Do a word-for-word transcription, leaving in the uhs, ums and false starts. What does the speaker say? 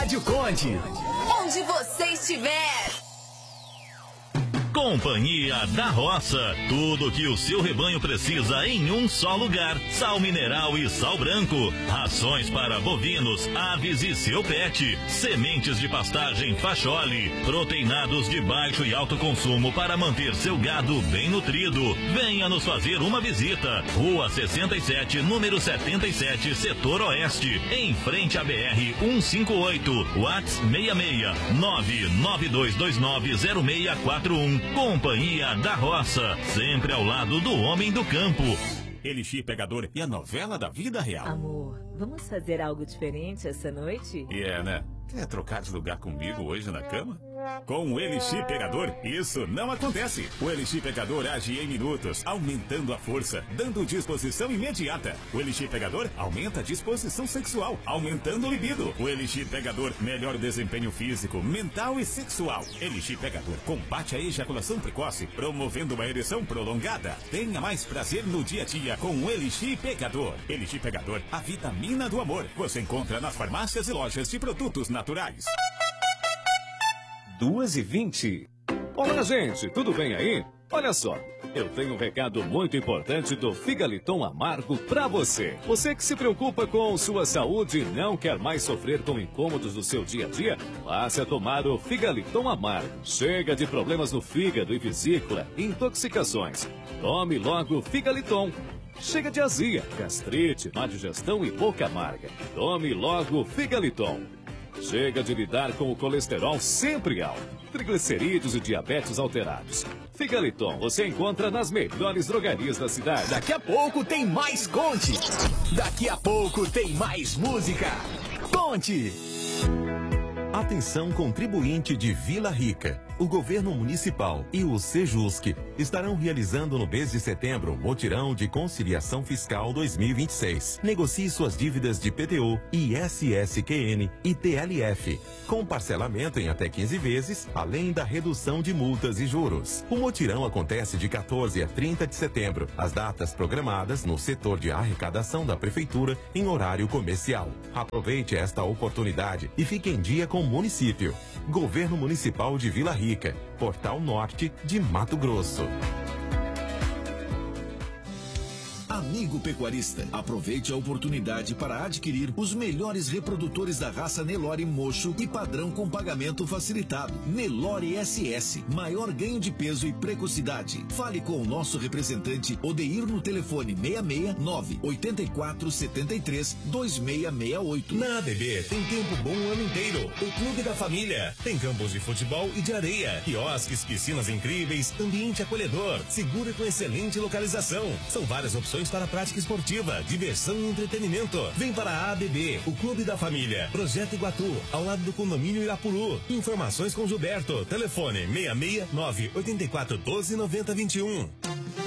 Rádio Conde. Onde você estiver. Companhia da Roça. Tudo que o seu rebanho precisa em um só lugar. Sal mineral e sal branco. Rações para bovinos, aves e seu pet. Sementes de pastagem Fachole. Proteinados de baixo e alto consumo para manter seu gado bem nutrido. Venha nos fazer uma visita. Rua sessenta e sete, número setenta e sete, Setor Oeste. Em frente à B R cento e cinquenta e oito. WhatsApp seis seis nove nove dois dois nove zero seis quatro um. Companhia da Roça, sempre ao lado do homem do campo. Elixir Pegador e a novela da vida real. Amor, vamos fazer algo diferente essa noite? E é, né? Quer trocar de lugar comigo hoje na cama? Com o Elixir Pegador, isso não acontece. O Elixir Pegador age em minutos, aumentando a força, dando disposição imediata. O Elixir Pegador aumenta a disposição sexual, aumentando o libido. O Elixir Pegador melhora o desempenho físico, mental e sexual. Elixir Pegador combate a ejaculação precoce, promovendo uma ereção prolongada. Tenha mais prazer no dia a dia com o Elixir Pegador. Elixir Pegador, a vitamina do amor. Você encontra nas farmácias e lojas de produtos naturais. duas e vinte. Olá, gente, tudo bem aí? Olha só, eu tenho um recado muito importante do Figaliton Amargo pra você. Você que se preocupa com sua saúde e não quer mais sofrer com incômodos do seu dia a dia, passe a tomar o Figaliton Amargo. Chega de problemas no fígado e vesícula, intoxicações. Tome logo o Figaliton. Chega de azia, gastrite, má digestão e boca amarga. Tome logo o Figaliton. Chega de lidar com o colesterol sempre alto, triglicerídeos e diabetes alterados. Figaliton você encontra nas melhores drogarias da cidade. Daqui a pouco tem mais Conte. Daqui a pouco tem mais música. Conte. Atenção contribuinte de Vila Rica. O governo municipal e o Sejusc estarão realizando no mês de setembro mutirão de conciliação fiscal dois mil e vinte e seis. Negocie suas dívidas de P T U, I S S Q N e T L F, com parcelamento em até quinze vezes, além da redução de multas e juros. O mutirão acontece de quatorze a trinta de setembro, as datas programadas no setor de arrecadação da Prefeitura em horário comercial. Aproveite esta oportunidade e fique em dia com o município. Governo Municipal de Vila Rica, Portal Norte de Mato Grosso. Amigo pecuarista, aproveite a oportunidade para adquirir os melhores reprodutores da raça Nelore Mocho e padrão com pagamento facilitado. Nelore S S, maior ganho de peso e precocidade. Fale com o nosso representante Odeir no telefone seis seis nove oito quatro sete três dois seis seis oito. Na A B B tem tempo bom o ano inteiro. O Clube da Família tem campos de futebol e de areia, quiosques, piscinas incríveis, ambiente acolhedor, seguro e com excelente localização. São várias opções para a prática esportiva, diversão e entretenimento. Vem para a A B B, o Clube da Família. Projeto Iguatu, ao lado do condomínio Irapuru. Informações com Gilberto. Telefone seis seis nove oito quatro um dois nove zero dois um.